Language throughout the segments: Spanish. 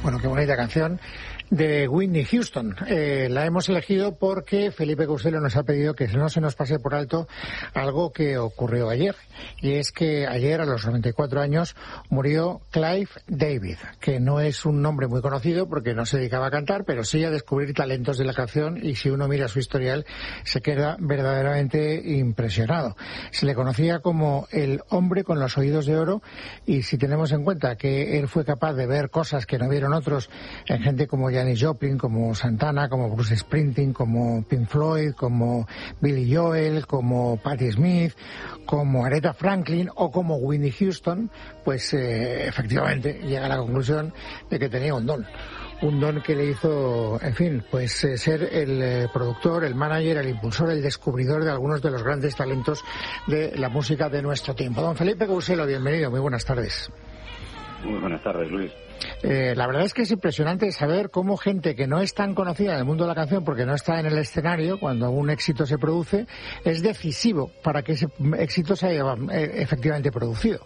Bueno, qué bonita canción de Whitney Houston. La hemos elegido porque Felipe Couselo nos ha pedido que no se nos pase por alto algo que ocurrió ayer. Y es que ayer, a los 94 años, murió Clive David, que no es un nombre muy conocido porque no se dedicaba a cantar, pero sí a descubrir talentos de la canción, y si uno mira su historial se queda verdaderamente impresionado. Se le conocía como el hombre con los oídos de oro, y si tenemos en cuenta que él fue capaz de ver cosas que no vieron otros en gente como Janis Joplin, como Santana, como Bruce Springsteen, como Pink Floyd, como Billy Joel, como Patti Smith, como Aretha Franklin o como Whitney Houston, pues efectivamente llega a la conclusión de que tenía un don que le hizo, en fin, pues ser el productor, el manager, el impulsor, el descubridor de algunos de los grandes talentos de la música de nuestro tiempo. Don Felipe Couselo, bienvenido, muy buenas tardes. Muy buenas tardes, Luis. La verdad es que es impresionante saber cómo gente que no es tan conocida en el mundo de la canción, porque no está en el escenario cuando un éxito se produce, es decisivo para que ese éxito se haya efectivamente producido.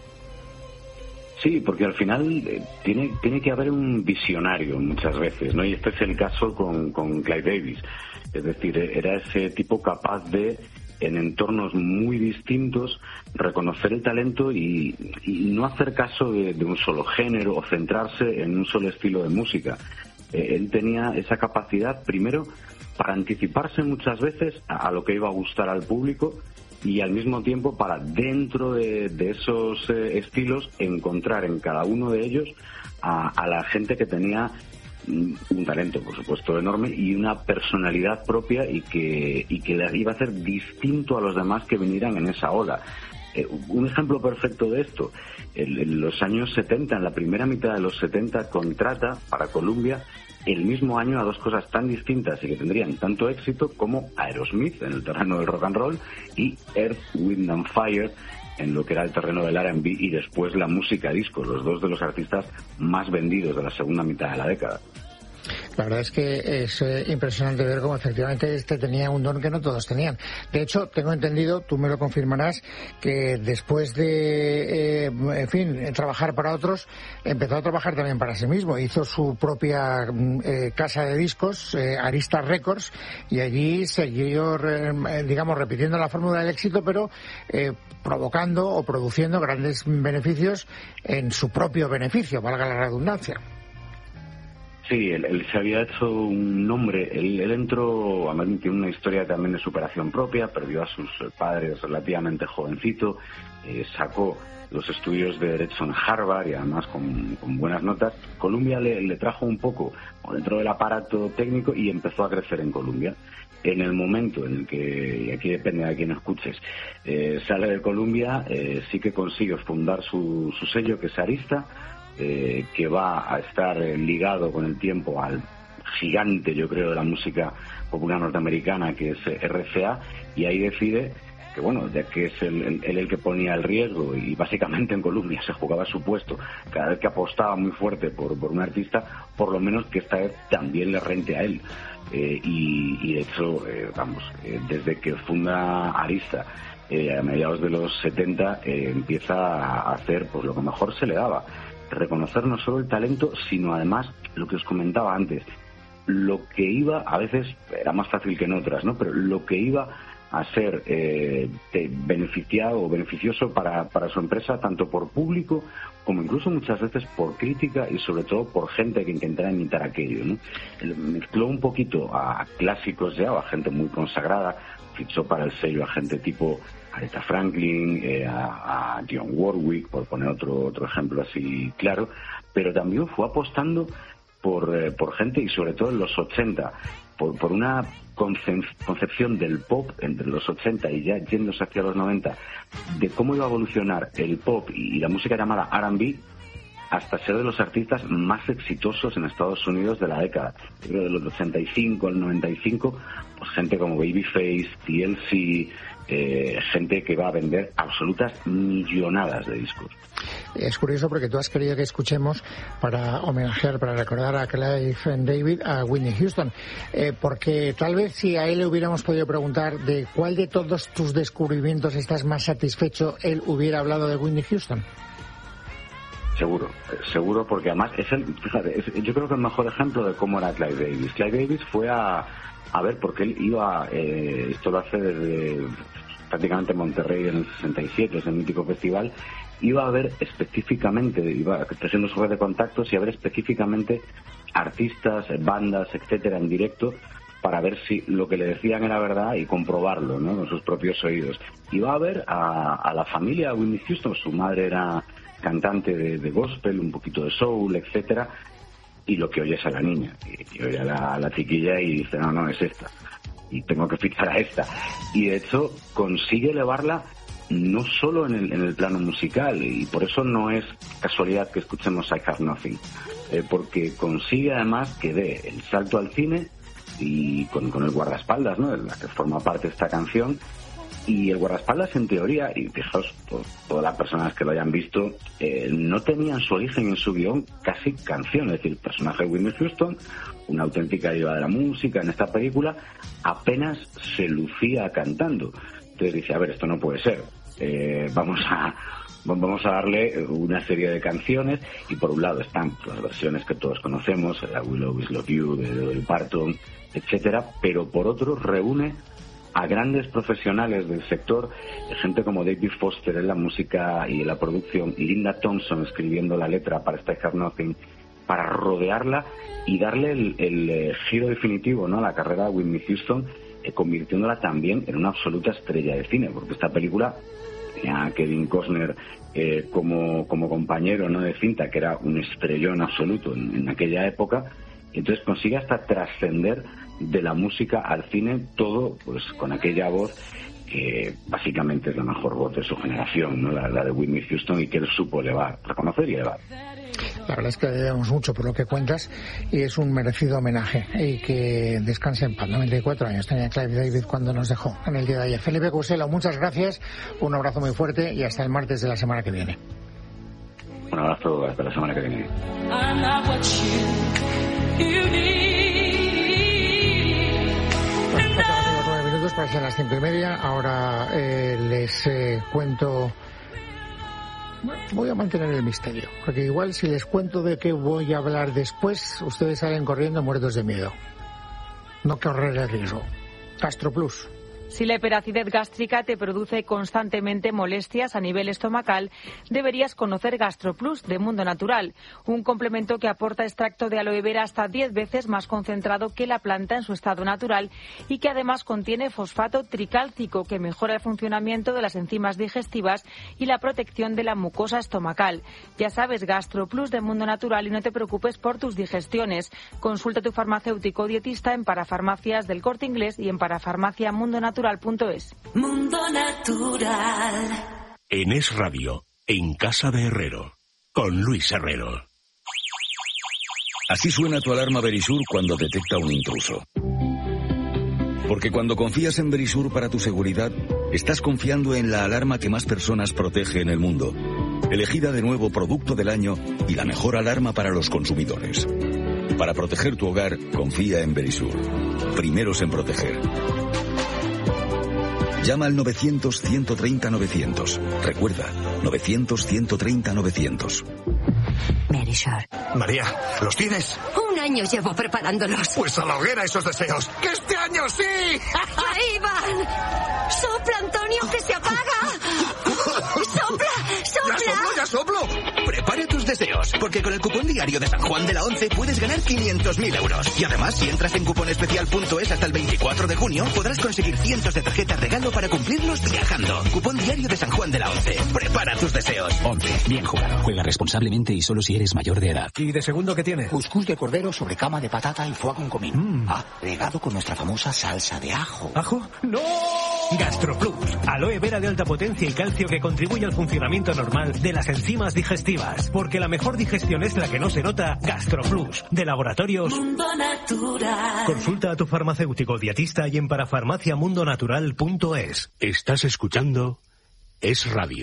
Sí, porque al final tiene que haber un visionario muchas veces, ¿no? Y este es el caso con Clive Davis. Es decir, era ese tipo capaz de, en entornos muy distintos, reconocer el talento y no hacer caso de un solo género o centrarse en un solo estilo de música. Él tenía esa capacidad, primero, para anticiparse muchas veces a lo que iba a gustar al público, y al mismo tiempo para, dentro de esos estilos, encontrar en cada uno de ellos a la gente que tenía un talento, por supuesto, enorme, y una personalidad propia, y que le iba a hacer distinto a los demás que vinieran en esa ola. Un ejemplo perfecto de esto, en los años 70, en la primera mitad de los 70, contrata para Columbia el mismo año a dos cosas tan distintas y que tendrían tanto éxito como Aerosmith en el terreno del rock and roll y Earth, Wind and Fire en lo que era el terreno del R&B y después la música disco, los dos de los artistas más vendidos de la segunda mitad de la década. La verdad es que es impresionante ver cómo efectivamente este tenía un don que no todos tenían. De hecho, tengo entendido, tú me lo confirmarás, que después de, en fin, trabajar para otros, empezó a trabajar también para sí mismo. Hizo su propia casa de discos, Arista Records, y allí siguió, digamos, repitiendo la fórmula del éxito, pero provocando o produciendo grandes beneficios en su propio beneficio, valga la redundancia. Sí, él se había hecho un nombre. Él entró, a tiene una historia también de superación propia, perdió a sus padres relativamente jovencito, sacó los estudios de Derecho en Harvard y además con buenas notas. Columbia le trajo un poco dentro del aparato técnico y empezó a crecer en Columbia. En el momento en el que, y aquí depende de a quién escuches, sale de Columbia, sí que consigue fundar su sello, que es Arista, que va a estar ligado con el tiempo al gigante, yo creo, de la música popular norteamericana, que es RCA, y ahí decide que, bueno, ya que es él el que ponía el riesgo, y básicamente en Columbia se jugaba su puesto cada vez que apostaba muy fuerte por un artista, por lo menos que esta vez también le rente a él. Y de hecho, desde que funda Arista, a mediados de los 70, empieza a hacer pues lo que mejor se le daba: reconocer no solo el talento, sino además lo que os comentaba antes, lo que iba, a veces era más fácil que en otras, ¿no? Pero lo que iba a ser beneficiado o beneficioso para su empresa, tanto por público como incluso muchas veces por crítica y sobre todo por gente que intentara imitar aquello, ¿no? Él mezcló un poquito a clásicos ya, o a gente muy consagrada, fichó para el sello a gente tipo Aretha Franklin, a Dionne Warwick, por poner otro ejemplo así claro, pero también fue apostando por gente, y sobre todo en los 80, por una concepción del pop entre los 80 y ya yéndose hacia los 90, de cómo iba a evolucionar el pop y la música llamada R&B hasta ser de los artistas más exitosos en Estados Unidos de la década. Yo creo de los 85 al 95, pues gente como Babyface, TLC, gente que va a vender absolutas millonadas de discos. Es curioso porque tú has querido que escuchemos, para homenajear, para recordar a Clive David, a Whitney Houston, porque tal vez si a él le hubiéramos podido preguntar de cuál de todos tus descubrimientos estás más satisfecho, él hubiera hablado de Whitney Houston. Seguro, porque además yo creo que el mejor ejemplo de cómo era Clive Davis. Clive Davis fue a ver, porque él iba, esto lo hace desde prácticamente Monterrey en el 67, ese mítico festival, iba a ver específicamente, iba haciendo su red de contactos y a ver específicamente artistas, bandas, etcétera, en directo, para ver si lo que le decían era verdad y comprobarlo, ¿no?, con sus propios oídos. Iba a ver a la familia Whitney Houston. Su madre era cantante de gospel, un poquito de soul, etcétera, y lo que oye es a la niña, y oye a la chiquilla y dice, no, es esta, y tengo que fichar a esta, y de hecho consigue elevarla no solo en el plano musical, y por eso no es casualidad que escuchemos I Have Nothing, porque consigue además que dé el salto al cine, y con el guardaespaldas, ¿no?, de la que forma parte esta canción. Y el guardaespaldas, en teoría, y fijaos, todas las personas que lo hayan visto, no tenían su origen en su guión casi canción. Es decir, el personaje de Whitney Houston, una auténtica diva de la música en esta película, apenas se lucía cantando. Entonces dice, a ver, esto no puede ser. Vamos a darle una serie de canciones, y por un lado están las versiones que todos conocemos, la Will Always Love You, de Dolly Parton, etcétera, pero por otro reúne a grandes profesionales del sector, gente como David Foster en la música y en la producción, Linda Thompson escribiendo la letra para I Have Nothing, para rodearla y darle el giro definitivo, ¿no?, a la carrera de Whitney Houston, convirtiéndola también en una absoluta estrella de cine, porque esta película tenía a Kevin Costner como compañero, ¿no?, de cinta, que era un estrellón absoluto en aquella época. Entonces consigue hasta trascender de la música al cine, todo pues con aquella voz que básicamente es la mejor voz de su generación, ¿no?, la de Whitney Houston, y que él supo reconocer y elevar. La verdad es que le debemos mucho por lo que cuentas, y es un merecido homenaje, y que descanse en paz. 94 años tenía Clive David cuando nos dejó en el día de ayer. Felipe Couselo, muchas gracias, un abrazo muy fuerte y hasta el martes de la semana que viene. Un abrazo, hasta la semana que viene. Bueno, pasan los 9 minutos para ser las 5:30. Ahora les cuento. Voy a mantener el misterio, porque igual si les cuento de qué voy a hablar después, ustedes salen corriendo muertos de miedo. No correr el riesgo. GastroPlus. Si la hiperacidez gástrica te produce constantemente molestias a nivel estomacal, deberías conocer GastroPlus de Mundo Natural, un complemento que aporta extracto de aloe vera hasta 10 veces más concentrado que la planta en su estado natural, y que además contiene fosfato tricálcico, que mejora el funcionamiento de las enzimas digestivas y la protección de la mucosa estomacal. Ya sabes, GastroPlus de Mundo Natural, y no te preocupes por tus digestiones. Consulta a tu farmacéutico dietista en Parafarmacias del Corte Inglés y en parafarmaciamundonatural.es. Mundo Natural. En Es Radio, en Casa de Herrero, con Luis Herrero. Así suena tu alarma Verisur cuando detecta un intruso. Porque cuando confías en Verisur para tu seguridad, estás confiando en la alarma que más personas protege en el mundo. Elegida de nuevo Producto del Año y la mejor alarma para los consumidores. Para proteger tu hogar, confía en Verisur. Primeros en proteger. Llama al 900-130-900. Recuerda, 900-130-900. Verisur. María, ¿los tienes? Un año llevo preparándolos. Pues a la hoguera esos deseos. ¡Que este año sí! ¡Ahí van! ¡Sopla, Antonio, que se apaga! ¡Sopla! ¡Sopla! ¡Ya soplo! Prepare tus deseos, porque con el cupón diario de San Juan de la Once puedes ganar 500.000 euros. Y además, si entras en cuponespecial.es hasta el 24 de junio, podrás conseguir cientos de tarjetas regalo para cumplirlos viajando. Cupón diario de San Juan de la Once. Prepara tus deseos. Once. Bien jugado. Juega responsablemente y solo si eres mayor de edad. ¿Y de segundo qué tiene? Cuscús de cordero sobre cama de patata y foie con comino. Regado con nuestra famosa salsa de ajo. ¿Ajo? ¡No! GastroPlus. Aloe vera de alta potencia y calcio que contribuye al funcionamiento normal de las enzimas digestivas. Porque la mejor digestión es la que no se nota. GastroPlus. De Laboratorios Mundo Natural. Consulta a tu farmacéutico dietista y en parafarmaciamundonatural.es. Estás escuchando Es Radio,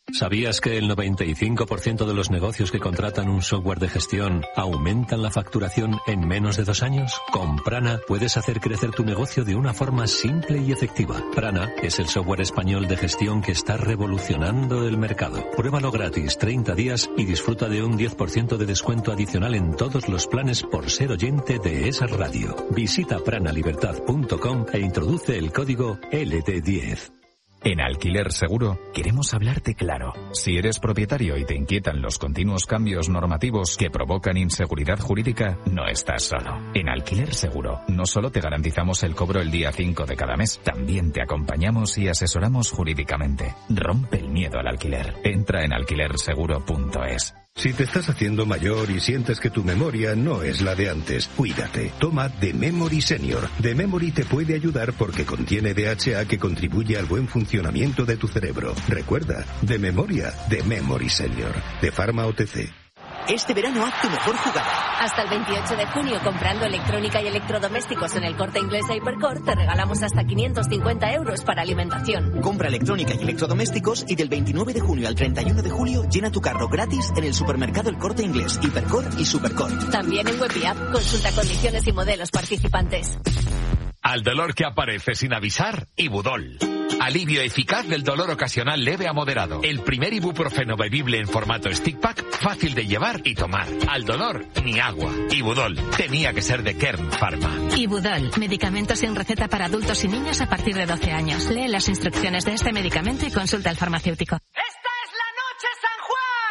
¿Sabías que el 95% de los negocios que contratan un software de gestión aumentan la facturación en menos de 2 años? Con Prana puedes hacer crecer tu negocio de una forma simple y efectiva. Prana es el software español de gestión que está revolucionando el mercado. Pruébalo gratis 30 días y disfruta de un 10% de descuento adicional en todos los planes por ser oyente de esa radio. Visita pranalibertad.com e introduce el código LT10. En Alquiler Seguro queremos hablarte claro. Si eres propietario y te inquietan los continuos cambios normativos que provocan inseguridad jurídica, no estás solo. En Alquiler Seguro no solo te garantizamos el cobro el día 5 de cada mes, también te acompañamos y asesoramos jurídicamente. Rompe el miedo al alquiler. Entra en alquilerseguro.es. Si te estás haciendo mayor y sientes que tu memoria no es la de antes, cuídate. Toma The Memory Senior. The Memory te puede ayudar porque contiene DHA que contribuye al buen funcionamiento de tu cerebro. Recuerda, de memoria, The Memory Senior. De Pharma OTC. Este verano haz tu mejor jugada. Hasta el 28 de junio, comprando electrónica y electrodomésticos en el Corte Inglés e Hipercor, te regalamos hasta 550 euros para alimentación. Compra electrónica y electrodomésticos y del 29 de junio al 31 de julio llena tu carro gratis en el supermercado El Corte Inglés, Hipercor y Supercor. También en web y app. Consulta condiciones y modelos participantes. Al dolor que aparece sin avisar, Ibudol. Alivio eficaz del dolor ocasional leve a moderado. El primer ibuprofeno bebible en formato stick pack, fácil de llevar y tomar. Al dolor, ni agua. Ibudol. Tenía que ser de Kern Pharma. Ibudol. Medicamento sin receta para adultos y niños a partir de 12 años. Lee las instrucciones de este medicamento y consulta al farmacéutico.